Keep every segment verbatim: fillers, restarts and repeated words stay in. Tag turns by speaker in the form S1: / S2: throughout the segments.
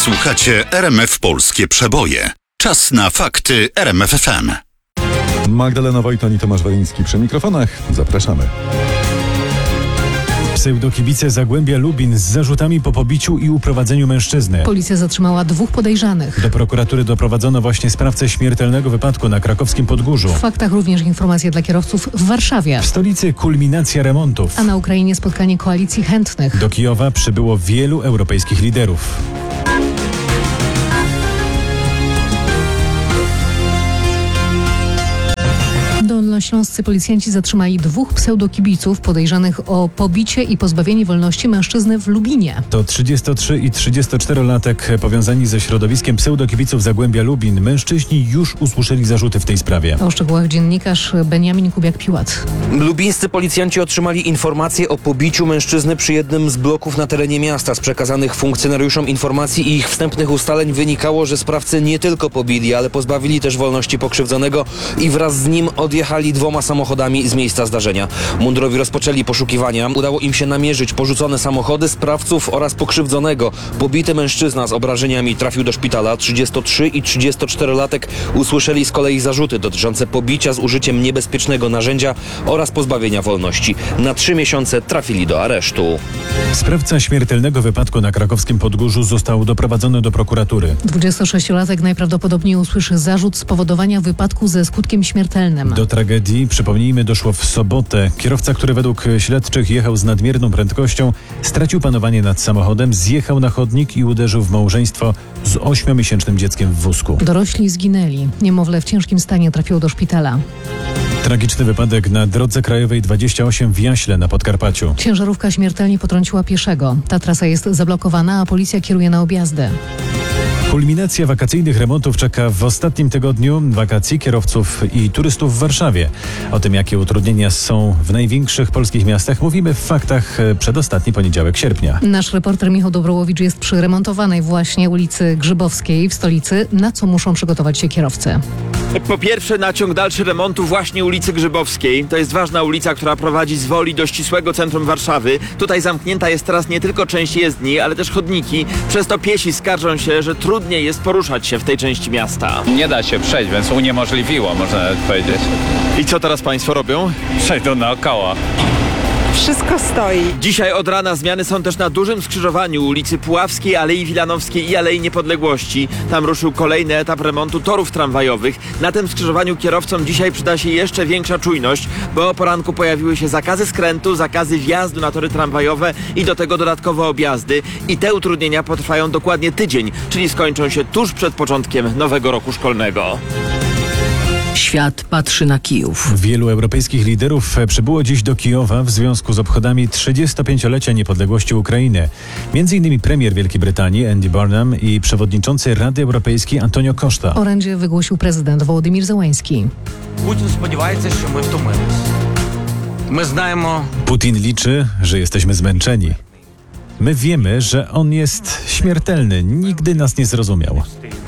S1: Słuchacie R M F Polskie Przeboje. Czas na fakty R M F F M.
S2: Magdalena Wojton i Tomasz Waliński przy mikrofonach. Zapraszamy.
S3: Pseudokibice Zagłębia Lubin z zarzutami po pobiciu i uprowadzeniu mężczyzny.
S4: Policja zatrzymała dwóch podejrzanych.
S3: Do prokuratury doprowadzono właśnie sprawcę śmiertelnego wypadku na krakowskim Podgórzu.
S4: W faktach również informacje dla kierowców w Warszawie.
S3: W stolicy kulminacja remontów.
S4: A na Ukrainie spotkanie koalicji chętnych.
S3: Do Kijowa przybyło wielu europejskich liderów.
S4: Dolnośląscy policjanci zatrzymali dwóch pseudokibiców podejrzanych o pobicie i pozbawienie wolności mężczyzny w Lubinie.
S3: To trzydziestotrzy i trzydziestoczterolatek powiązani ze środowiskiem pseudokibiców Zagłębia Lubin. Mężczyźni już usłyszeli zarzuty w tej sprawie.
S4: O szczegółach dziennikarz Beniamin Kubiak-Piłat.
S5: Lubińscy policjanci otrzymali informację o pobiciu mężczyzny przy jednym z bloków na terenie miasta. Z przekazanych funkcjonariuszom informacji i ich wstępnych ustaleń wynikało, że sprawcy nie tylko pobili, ale pozbawili też wolności pokrzywdzonego i wraz z nim odjechali dwoma samochodami z miejsca zdarzenia. Mundurowi rozpoczęli poszukiwania. Udało im się namierzyć porzucone samochody, sprawców oraz pokrzywdzonego. Pobity mężczyzna z obrażeniami trafił do szpitala. trzydziestotrzy i trzydziestoczterolatek usłyszeli z kolei zarzuty dotyczące pobicia z użyciem niebezpiecznego narzędzia oraz pozbawienia wolności. Na trzy miesiące trafili do aresztu.
S3: Sprawca śmiertelnego wypadku na krakowskim Podgórzu został doprowadzony do prokuratury.
S4: dwudziestosześciolatek najprawdopodobniej usłyszy zarzut spowodowania wypadku ze skutkiem śmiertelnym.
S3: Do tragedii, przypomnijmy, doszło w sobotę. Kierowca, który według śledczych jechał z nadmierną prędkością, stracił panowanie nad samochodem, zjechał na chodnik i uderzył w małżeństwo z ośmiomiesięcznym dzieckiem w wózku.
S4: Dorośli zginęli. Niemowlę w ciężkim stanie trafiło do szpitala.
S3: Tragiczny wypadek na drodze krajowej dwadzieścia osiem w Jaśle na Podkarpaciu.
S4: Ciężarówka śmiertelnie potrąciła pieszego. Ta trasa jest zablokowana, a policja kieruje na objazdy.
S3: Kulminacja wakacyjnych remontów czeka w ostatnim tygodniu wakacji kierowców i turystów w Warszawie. O tym, jakie utrudnienia są w największych polskich miastach, mówimy w faktach przedostatni poniedziałek sierpnia.
S4: Nasz reporter Michał Dobrołowicz jest przy remontowanej właśnie ulicy Grzybowskiej w stolicy. Na co muszą przygotować się kierowcy?
S6: Po pierwsze, na ciąg dalszy remontu właśnie ulicy Grzybowskiej. To jest ważna ulica, która prowadzi z Woli do ścisłego centrum Warszawy. Tutaj zamknięta jest teraz nie tylko część jezdni, ale też chodniki. Przez to piesi skarżą się, że trudniej jest poruszać się w tej części miasta.
S7: Nie da się przejść, więc uniemożliwiło, można nawet powiedzieć.
S6: I co teraz państwo robią?
S7: Przejdą naokoło.
S8: Wszystko stoi.
S6: Dzisiaj od rana zmiany są też na dużym skrzyżowaniu ulicy Puławskiej, Alei Wilanowskiej i Alei Niepodległości. Tam ruszył kolejny etap remontu torów tramwajowych. Na tym skrzyżowaniu kierowcom dzisiaj przyda się jeszcze większa czujność, bo o poranku pojawiły się zakazy skrętu, zakazy wjazdu na tory tramwajowe i do tego dodatkowe objazdy. I te utrudnienia potrwają dokładnie tydzień, czyli skończą się tuż przed początkiem nowego roku szkolnego.
S9: Świat patrzy na Kijów.
S3: Wielu europejskich liderów przybyło dziś do Kijowa w związku z obchodami trzydziestopięciolecia niepodległości Ukrainy. Między innymi premier Wielkiej Brytanii Andy Burnham i przewodniczący Rady Europejskiej Antonio Costa.
S4: Orędzie wygłosił prezydent Wołodymir Zełenski.
S10: Putin spodziewaється, що ми втомились. Ми знаємо...
S3: Putin liczy, że jesteśmy zmęczeni. My wiemy, że on jest śmiertelny. Nigdy nas nie zrozumiał.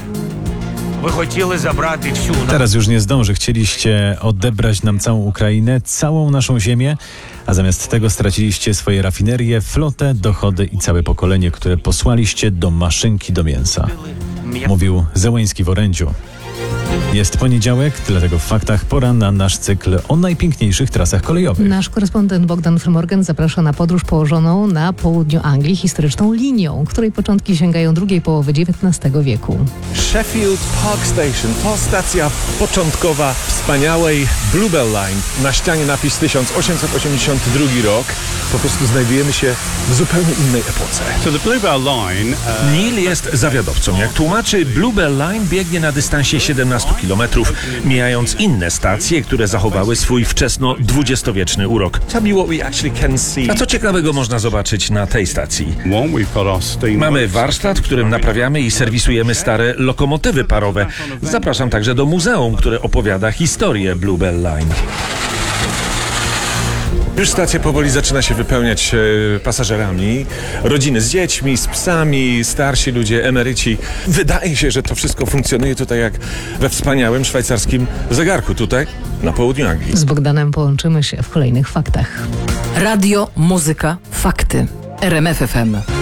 S3: Teraz już nie zdąży. Chcieliście odebrać nam całą Ukrainę, całą naszą ziemię, a zamiast tego straciliście swoje rafinerie, flotę, dochody i całe pokolenie, które posłaliście do maszynki do mięsa. Mówił Zełenski w orędziu. Jest poniedziałek, dlatego w faktach pora na nasz cykl o najpiękniejszych trasach kolejowych.
S4: Nasz korespondent Bogdan Frymorgan zaprasza na podróż położoną na południu Anglii historyczną linią, której początki sięgają drugiej połowy dziewiętnastego wieku.
S11: Sheffield Park Station to stacja początkowa wspaniałej Bluebell Line. Na ścianie napis tysiąc osiemset osiemdziesiąty drugi rok. Po prostu znajdujemy się w zupełnie innej epoce.
S1: So the Bluebell Line, uh...
S11: Neil jest zawiadowcą. Jak tłumaczy, Bluebell Line biegnie na dystansie siedemnastu kilometrów, mijając inne stacje, które zachowały swój wczesno-dwudziestowieczny urok. A co ciekawego można zobaczyć na tej stacji? Mamy warsztat, w którym naprawiamy i serwisujemy stare lokomotywy parowe. Zapraszam także do muzeum, które opowiada historię Bluebell Line. Już stacja powoli zaczyna się wypełniać e, pasażerami, rodziny z dziećmi, z psami, starsi ludzie, emeryci. Wydaje się, że to wszystko funkcjonuje tutaj jak we wspaniałym szwajcarskim zegarku tutaj na południu Anglii.
S4: Z Bogdanem połączymy się w kolejnych faktach.
S9: Radio, muzyka, fakty. R M F F M.